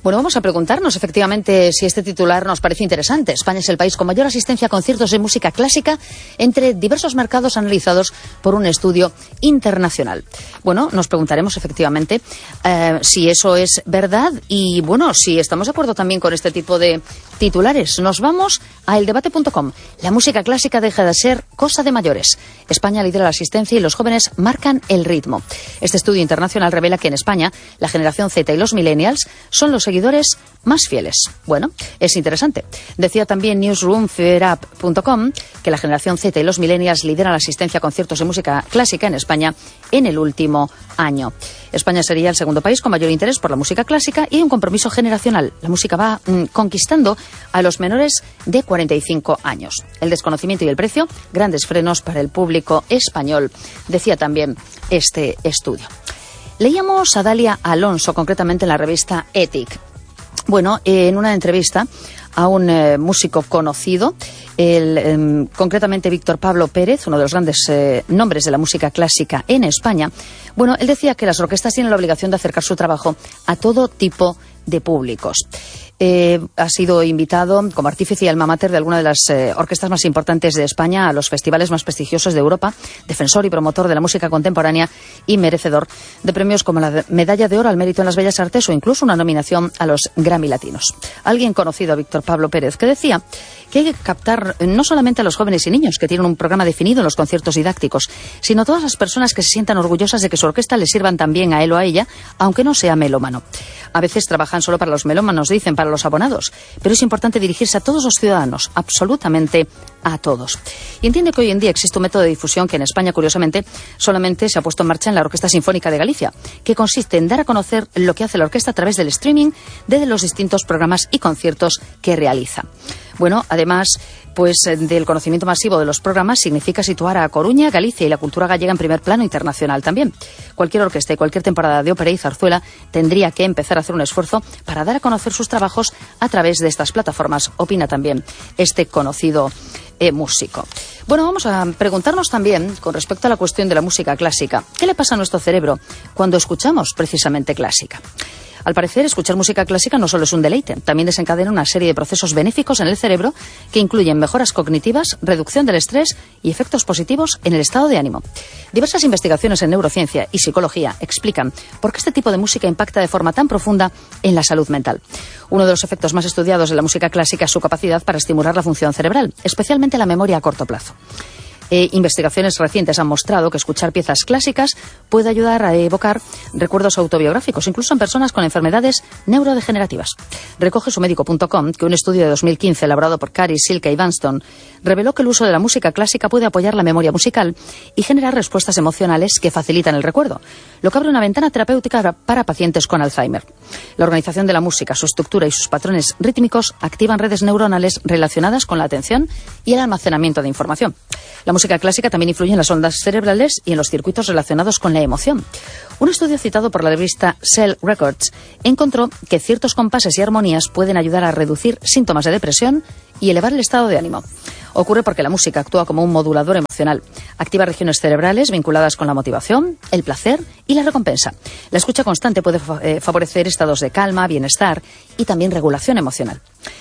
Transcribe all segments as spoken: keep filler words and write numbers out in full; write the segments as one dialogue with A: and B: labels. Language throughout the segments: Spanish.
A: Bueno, vamos a preguntarnos efectivamente si este titular nos parece interesante. España es el país con mayor asistencia a conciertos de música clásica entre diversos mercados analizados por un estudio internacional. Bueno, nos preguntaremos efectivamente eh, si eso es verdad y, bueno, si estamos de acuerdo también con este tipo de titulares. Nos vamos a el debate punto com. La música clásica deja de ser cosa de mayores. España lidera la asistencia y los jóvenes marcan el ritmo. Este estudio internacional revela que en España la generación Z y los millennials son los seguidores más fieles. Bueno, es interesante. Decía también newsroom fear up punto com que la generación Z y los millennials lideran la asistencia a conciertos de música clásica en España en el último año. España sería el segundo país con mayor interés por la música clásica y hay un compromiso generacional. La música va mmm, conquistando a los menores de cuarenta y cinco años. El desconocimiento y el precio, grandes frenos para el público español, decía también este estudio. Leíamos a Dalia Alonso, concretamente en la revista Ethic. Bueno, eh, en una entrevista a un eh, músico conocido, el, eh, concretamente Víctor Pablo Pérez, uno de los grandes eh, nombres de la música clásica en España. Bueno, él decía que las orquestas tienen la obligación de acercar su trabajo a todo tipo de públicos. Eh, ha sido invitado como artífice y alma mater de alguna de las eh, orquestas más importantes de España a los festivales más prestigiosos de Europa, defensor y promotor de la música contemporánea y merecedor de premios como la Medalla de Oro al Mérito en las Bellas Artes o incluso una nominación a los Grammy Latinos. Alguien conocido a Víctor Pablo Pérez que decía que hay que captar no solamente a los jóvenes y niños que tienen un programa definido en los conciertos didácticos, sino a todas las personas que se sientan orgullosas de que su orquesta les sirvan también a él o a ella, aunque no sea melómano. A veces trabajan solo para los melómanos, dicen, para los abonados, pero es importante dirigirse a todos los ciudadanos, absolutamente a todos. Y entiende que hoy en día existe un método de difusión que en España, curiosamente, solamente se ha puesto en marcha en la Orquesta Sinfónica de Galicia, que consiste en dar a conocer lo que hace la orquesta a través del streaming de los distintos programas y conciertos que realiza. Bueno, además, pues del conocimiento masivo de los programas significa situar a Coruña, Galicia y la cultura gallega en primer plano internacional también. Cualquier orquesta y cualquier temporada de ópera y zarzuela tendría que empezar a hacer un esfuerzo para dar a conocer sus trabajos a través de estas plataformas, opina también este conocido eh, músico. Bueno, vamos a preguntarnos también con respecto a la cuestión de la música clásica. ¿Qué le pasa a nuestro cerebro cuando escuchamos precisamente clásica? Al parecer, escuchar música clásica no solo es un deleite, también desencadena una serie de procesos benéficos en el cerebro que incluyen mejoras cognitivas, reducción del estrés y efectos positivos en el estado de ánimo. Diversas investigaciones en neurociencia y psicología explican por qué este tipo de música impacta de forma tan profunda en la salud mental. Uno de los efectos más estudiados de la música clásica es su capacidad para estimular la función cerebral, especialmente la memoria a corto plazo. Eh, investigaciones recientes han mostrado que escuchar piezas clásicas puede ayudar a evocar recuerdos autobiográficos, incluso en personas con enfermedades neurodegenerativas. Recoge su médico punto com que un estudio de dos mil quince elaborado por Cary, Silke y Vanston reveló que el uso de la música clásica puede apoyar la memoria musical y generar respuestas emocionales que facilitan el recuerdo, lo que abre una ventana terapéutica para pacientes con Alzheimer. La organización de la música, su estructura y sus patrones rítmicos activan redes neuronales relacionadas con la atención y el almacenamiento de información. La música clásica también influye en las ondas cerebrales y en los circuitos relacionados con la emoción. Un estudio citado por la revista Cell Records encontró que ciertos compases y armonías pueden ayudar a reducir síntomas de depresión y elevar el estado de ánimo. Ocurre porque la música actúa como un modulador emocional. Activa regiones cerebrales vinculadas con la motivación, el placer y la recompensa. La escucha constante puede eh, favorecer estados de calma, bienestar y también regulación emocional.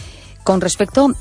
A: Con respecto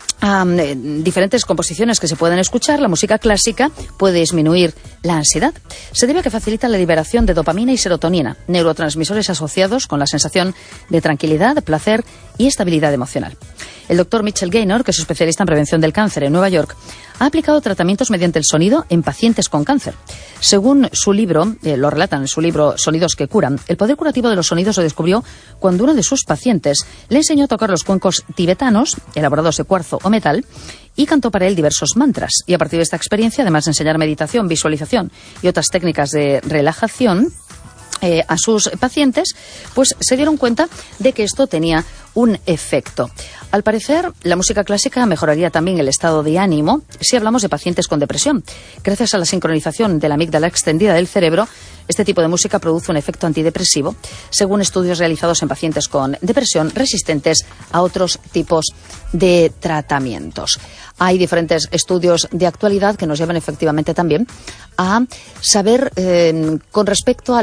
A: a eh, diferentes composiciones que se pueden escuchar, la música clásica puede disminuir la ansiedad. Se debe a que facilita la liberación de dopamina y serotonina, neurotransmisores asociados con la sensación de tranquilidad, placer y estabilidad emocional. El doctor Mitchell Gaynor, que es especialista en prevención del cáncer en Nueva York, ha aplicado tratamientos mediante el sonido en pacientes con cáncer. Según su libro, eh, lo relatan en su libro Sonidos que curan, el poder curativo de los sonidos lo descubrió cuando uno de sus pacientes le enseñó a tocar los cuencos tibetanos, elaborados de cuarzo o metal, y cantó para él diversos mantras. Y a partir de esta experiencia, además de enseñar meditación, visualización y otras técnicas de relajación eh, a sus pacientes, pues se dieron cuenta de que esto tenía un efecto. Al parecer, la música clásica mejoraría también el estado de ánimo si hablamos de pacientes con depresión. Gracias a la sincronización de la amígdala extendida del cerebro, este tipo de música produce un efecto antidepresivo, según estudios realizados en pacientes con depresión resistentes a otros tipos de tratamientos. Hay diferentes estudios de actualidad que nos llevan efectivamente también a saber eh, con respecto a los efectos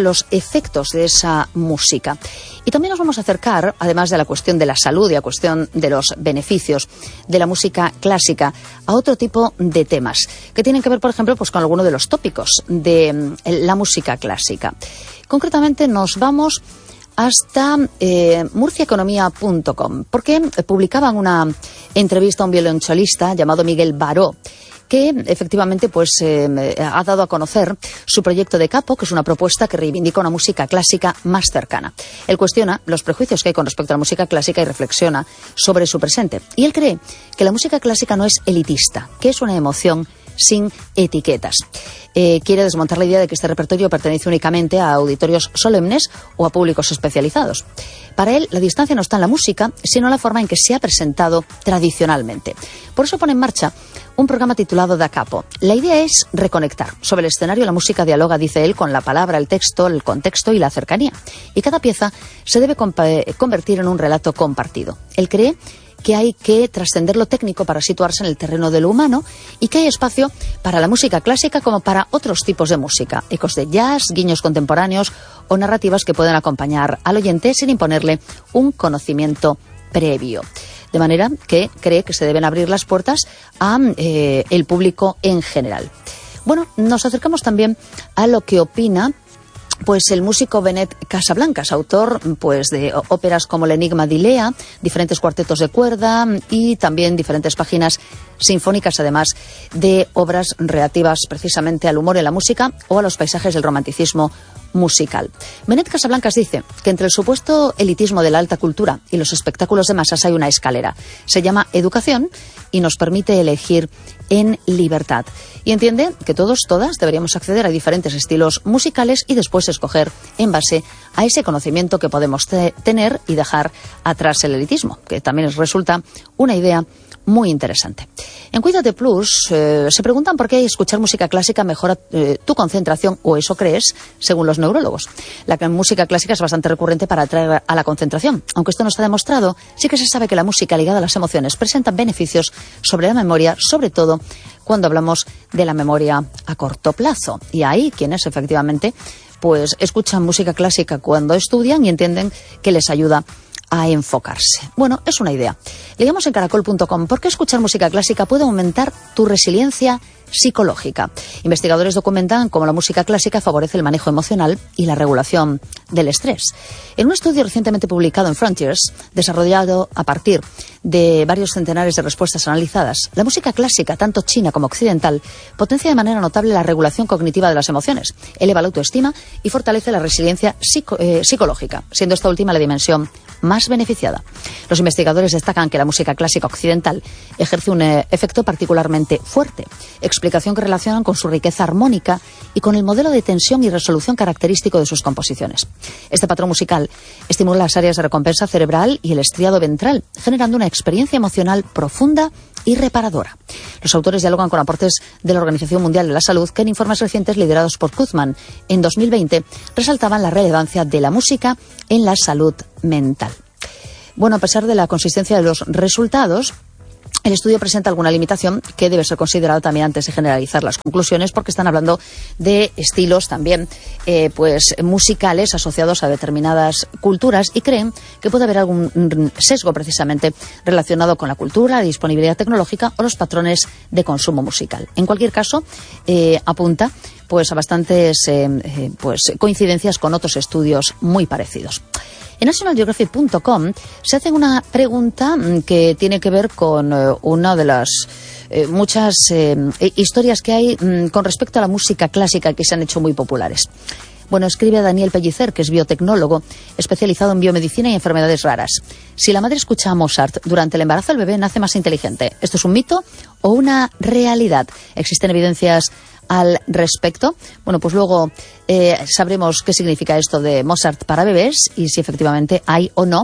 A: efectos de esa música. Y también nos vamos a acercar, además de la cuestión de la salud y a cuestión de los beneficios de la música clásica, a otro tipo de temas que tienen que ver, por ejemplo, pues con alguno de los tópicos de la música clásica. Concretamente nos vamos hasta eh, murcia economía punto com, porque publicaban una entrevista a un violonchelista llamado Miguel Baró, que efectivamente pues eh, ha dado a conocer su proyecto de capo, que es una propuesta que reivindica una música clásica más cercana. Él cuestiona los prejuicios que hay con respecto a la música clásica y reflexiona sobre su presente. Y él cree que la música clásica no es elitista, que es una emoción sin etiquetas. Eh, quiere desmontar la idea de que este repertorio pertenece únicamente a auditorios solemnes o a públicos especializados. Para él, la distancia no está en la música, sino en la forma en que se ha presentado tradicionalmente. Por eso pone en marcha un programa titulado Da Capo. La idea es reconectar. Sobre el escenario la música dialoga, dice él, con la palabra, el texto, el contexto y la cercanía. Y cada pieza se debe convertir en un relato compartido. Él cree que hay que trascender lo técnico para situarse en el terreno de lo humano y que hay espacio para la música clásica como para otros tipos de música, ecos de jazz, guiños contemporáneos o narrativas que pueden acompañar al oyente sin imponerle un conocimiento previo. De manera que cree que se deben abrir las puertas a eh, el público en general. Bueno, nos acercamos también a lo que opina pues el músico Benet Casablancas, autor pues de óperas como El enigma de Ilea, diferentes cuartetos de cuerda y también diferentes páginas sinfónicas, además de obras relativas precisamente al humor en la música o a los paisajes del romanticismo musical. Benet Casablancas dice que entre el supuesto elitismo de la alta cultura y los espectáculos de masas hay una escalera. Se llama educación y nos permite elegir en libertad. Y entiende que todos, todas, deberíamos acceder a diferentes estilos musicales y después escoger en base a ese conocimiento que podemos te- tener y dejar atrás el elitismo, que también resulta una idea muy interesante. En Cuídate Plus eh, se preguntan por qué escuchar música clásica mejora eh, tu concentración, o eso crees, según los neurólogos. La música clásica es bastante recurrente para atraer a la concentración. Aunque esto no está demostrado, sí que se sabe que la música ligada a las emociones presenta beneficios sobre la memoria, sobre todo cuando hablamos de la memoria a corto plazo. Y hay quienes efectivamente pues escuchan música clásica cuando estudian y entienden que les ayuda a enfocarse. Bueno, es una idea. Leemos en caracol punto com por qué escuchar música clásica puede aumentar tu resiliencia psicológica. Investigadores documentan cómo la música clásica favorece el manejo emocional y la regulación del estrés. En un estudio recientemente publicado en Frontiers, desarrollado a partir de varios centenares de respuestas analizadas, la música clásica, tanto china como occidental, potencia de manera notable la regulación cognitiva de las emociones, eleva la autoestima y fortalece la resiliencia psico- eh, psicológica, siendo esta última la dimensión más beneficiada. Los investigadores destacan que la música clásica occidental ejerce un eh, efecto particularmente fuerte, explicación que relacionan con su riqueza armónica y con el modelo de tensión y resolución característico de sus composiciones. Este patrón musical estimula las áreas de recompensa cerebral y el estriado ventral, generando una experiencia emocional profunda y reparadora. Los autores dialogan con aportes de la Organización Mundial de la Salud, que en informes recientes liderados por Kuzman en dos mil veinte resaltaban la relevancia de la música en la salud mental. Bueno, a pesar de la consistencia de los resultados, el estudio presenta alguna limitación que debe ser considerada también antes de generalizar las conclusiones, porque están hablando de estilos también eh, pues musicales asociados a determinadas culturas y creen que puede haber algún sesgo precisamente relacionado con la cultura, la disponibilidad tecnológica o los patrones de consumo musical. En cualquier caso, eh, apunta pues a bastantes eh, eh, pues coincidencias con otros estudios muy parecidos. En national geographic punto com se hace una pregunta que tiene que ver con eh, una de las eh, muchas eh, historias que hay mm, con respecto a la música clásica que se han hecho muy populares. Bueno, escribe Daniel Pellicer, que es biotecnólogo, especializado en biomedicina y enfermedades raras. Si la madre escucha a Mozart durante el embarazo, el bebé nace más inteligente. ¿Esto es un mito o una realidad? ¿Existen evidencias al respecto? Bueno, pues luego eh, sabremos qué significa esto de Mozart para bebés y si efectivamente hay o no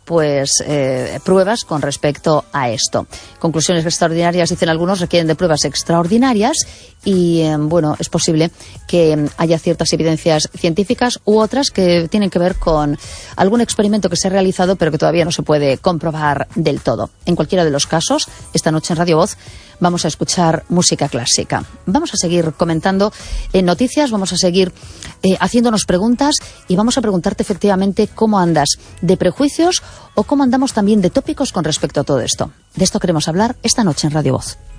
A: pues eh, pruebas con respecto a esto. Conclusiones extraordinarias, dicen algunos, requieren de pruebas extraordinarias y, eh, bueno, es posible que haya ciertas evidencias científicas u otras que tienen que ver con algún experimento que se ha realizado pero que todavía no se puede comprobar del todo. En cualquiera de los casos, esta noche en Radio Voz vamos a escuchar música clásica. Vamos a seguir comentando en noticias, vamos a seguir eh, haciéndonos preguntas y vamos a preguntarte efectivamente cómo andas de prejuicios o cómo andamos también de tópicos con respecto a todo esto. De esto queremos hablar esta noche en Radio Voz.